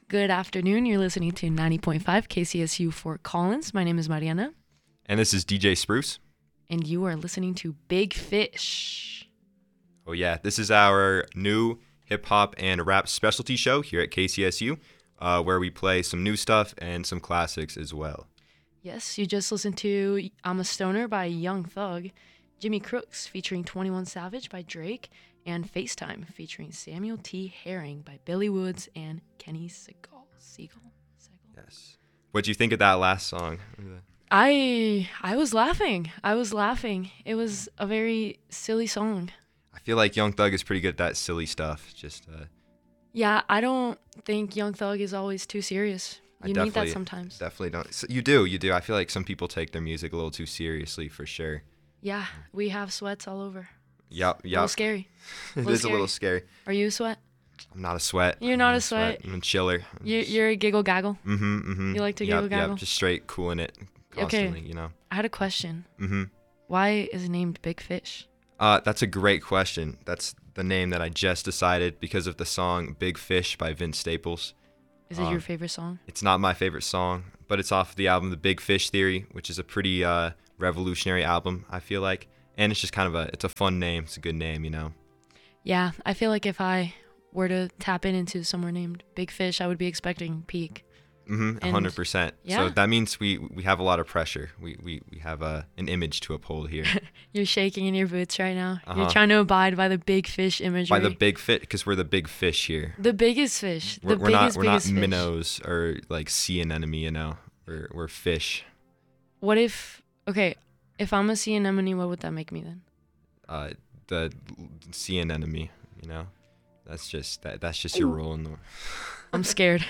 Good afternoon. You're listening to 90.5 KCSU Fort Collins. My name is Mariana. And this is DJ Spruce. And you are listening to Big Fish. Oh, yeah. This is our new hip-hop and rap specialty show here at KCSU, where we play some new stuff and some classics as well. Yes, you just listened to I'm a Stoner by Young Thug, Jimmy Crooks featuring 21 Savage by Drake, and FaceTime featuring Samuel T. Herring by Billy Woods and Kenny Segal. Yes. What do you think of that last song? I was laughing. It was a very silly song. I feel like Young Thug is pretty good at that silly stuff. Yeah, I don't think Young Thug is always too serious. You need that sometimes. Definitely don't. So you do. I feel like some people take their music a little too seriously, for sure. Yeah, we have sweats all over. Yep. A little scary. It is a little scary. Are you a sweat? I'm not a sweat. You're not a sweat. I'm a chiller. You're a giggle gaggle. Mm-hmm. You like to giggle gaggle? Yep, just straight cooling it constantly, Okay. I had a question. Mm-hmm. Why is it named Big Fish? That's a great question. That's the name that I just decided because of the song Big Fish by Vince Staples. Is it your favorite song? It's not my favorite song, but it's off the album The Big Fish Theory, which is a pretty revolutionary album, I feel like. And it's just kind of it's a fun name. It's a good name, Yeah, I feel like if I were to tap into somewhere named Big Fish, I would be expecting Peak. 100%. Yeah. So that means we have a lot of pressure. We have an image to uphold here. You're shaking in your boots right now. Uh-huh. You're trying to abide by the Big Fish imagery. By the big fish, because we're the big fish here. The biggest fish. We're biggest not fish. minnows or like sea anemone, We're fish. What if I'm a sea anemone, what would that make me then? The sea anemone, That's just your role in the. I'm scared.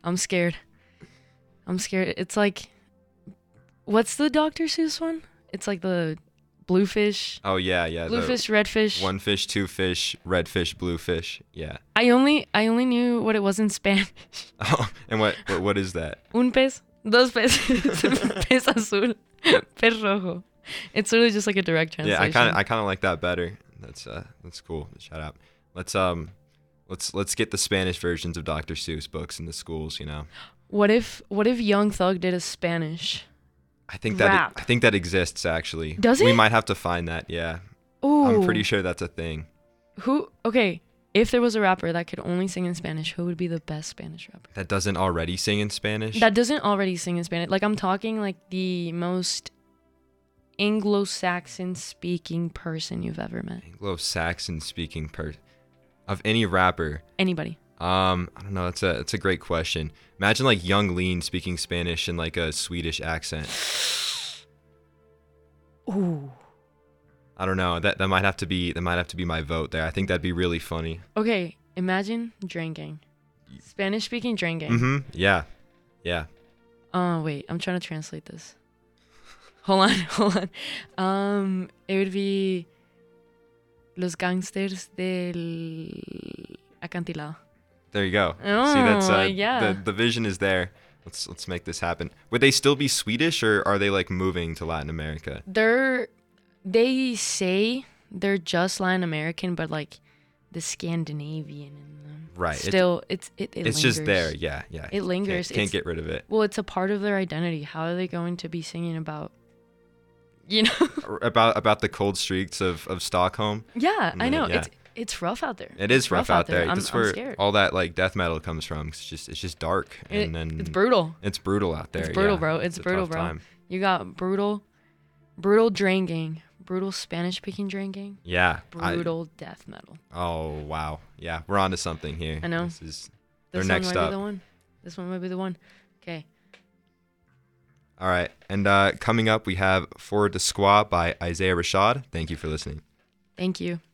It's like, what's the Dr. Seuss one? It's like the bluefish. Oh yeah. Bluefish, redfish. One fish, two fish, red fish, blue fish. Yeah. I only knew what it was in Spanish. Oh, and what is that? Un pez, dos peces, pez azul, pez rojo. It's literally just like a direct translation. Yeah, I kind of like that better. That's cool. Shout out. Let's get the Spanish versions of Dr. Seuss books in the schools. What if Young Thug did a Spanish? I think rap? that exists actually. Does it? We might have to find that. Yeah. Ooh. I'm pretty sure that's a thing. If there was a rapper that could only sing in Spanish, who would be the best Spanish rapper? That doesn't already sing in Spanish? That doesn't already sing in Spanish. Like, I'm talking like the most Anglo-Saxon speaking person you've ever met. Anglo-Saxon speaking person of any rapper. Anybody. I don't know. It's a great question. Imagine like Young Lean speaking Spanish in like a Swedish accent. Ooh. I don't know. That might have to be my vote there. I think that'd be really funny. Okay, imagine drinking. Spanish speaking drinking. Mm-hmm. Yeah. Wait, I'm trying to translate this. Hold on. It would be Los Gangsters del Acantilado. There you go. Oh, see, that's yeah. The vision is there. Let's make this happen. Would they still be Swedish, or are they like moving to Latin America? They say they're just Latin American, but like the Scandinavian in them. Right. Still, it it's lingers. just there. Yeah. It lingers. Can't get rid of it. Well, it's a part of their identity. How are they going to be singing about, about the cold streets of Stockholm? Yeah, I know. Yeah. It's rough out there. It is rough out there. That's I'm where scared. all that like death metal comes from. It's just dark, and then it's brutal. It's brutal out there. It's brutal, yeah. bro. It's a brutal, tough bro. time. You got brutal drinking, brutal Spanish speaking drinking. Yeah. Brutal death metal. Oh wow. Yeah, we're onto something here. I know. This is This next one might up. be the one. This one might be the one. Okay. All right, and coming up we have For the Squaw by Isaiah Rashad. Thank you for listening. Thank you.